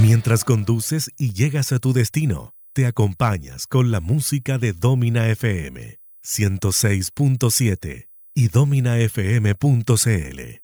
Mientras conduces y llegas a tu destino, te acompañas con la música de Domina FM 106.7 y dominafm.cl.